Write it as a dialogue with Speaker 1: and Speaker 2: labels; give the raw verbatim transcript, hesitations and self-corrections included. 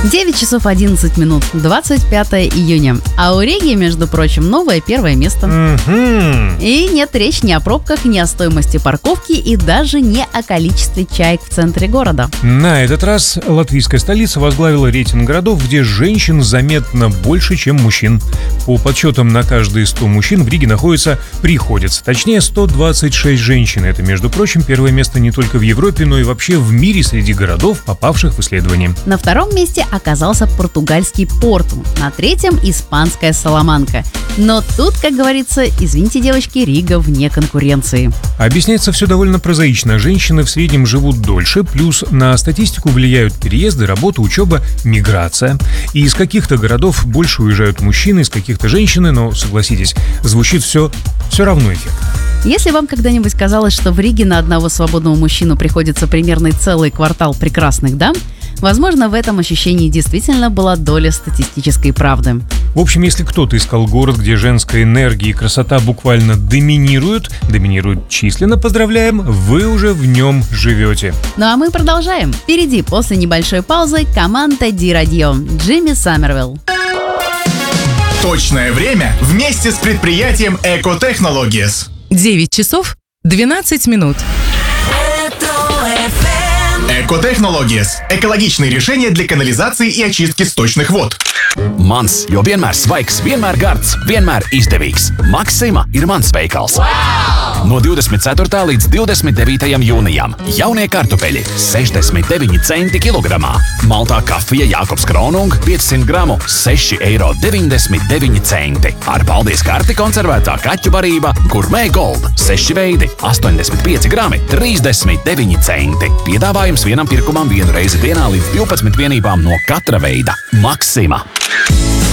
Speaker 1: девять часов одиннадцать минут, двадцать пятое июня. А у Риги, между прочим, новое первое место.
Speaker 2: Mm-hmm.
Speaker 1: И нет речь ни о пробках, ни о стоимости парковки и даже не о количестве чаек в центре города.
Speaker 2: На этот раз латвийская столица возглавила рейтинг городов, где женщин заметно больше, чем мужчин. По подсчетам, на каждые сто мужчин в Риге находится, приходится, точнее, сто двадцать шесть женщин. Это, между прочим, первое место не только в Европе, но и вообще в мире среди городов, попавших в исследование.
Speaker 1: На втором месте оказался португальский Порту, на третьем – испанская Саламанка. Но тут, как говорится, извините, девочки, Рига вне конкуренции.
Speaker 2: Объясняется все довольно прозаично. Женщины в среднем живут дольше, плюс на статистику влияют переезды, работа, учеба, миграция. И из каких-то городов больше уезжают мужчины, из каких-то женщины, но, согласитесь, звучит все, все равно эффектно.
Speaker 1: Если вам когда-нибудь казалось, что в Риге на одного свободного мужчину приходится примерно целый квартал прекрасных дам, возможно, в этом ощущении действительно была доля статистической правды.
Speaker 2: В общем, если кто-то искал город, где женская энергия и красота буквально доминируют, доминируют численно, поздравляем, вы уже в нем живете.
Speaker 1: Ну а мы продолжаем. Впереди, после небольшой паузы, команда Ди-Радио, Джимми Саммервилл.
Speaker 3: Точное время вместе с предприятием Eco Technologies.
Speaker 4: девять часов двенадцать минут.
Speaker 3: Eco Technologies – экологичные решения для канализации и очистки сточных вод.
Speaker 5: Mans, jo vienmēr svaigs, vienmēr gards, vienmēr izdevīgs. Maxima ir mans veikals. Wow! No divdesmit ceturtā līdz divdesmit devītajam jūnijam jaunie kartupeļi sešdesmit deviņi centi kilogramā. Maltā kafija Jākobs Kronung piecsimt gramu seši eiro deviņdesmit deviņi centi. Ar paldies karti konservētā kaķu barība Gourmet Gold seši veidi astoņdesmit pieci grami trīsdesmit deviņi centi. Piedāvājums vienam pirkumam vienu reizi dienā līdz divpadsmit vienībām no katra veida. Maxima.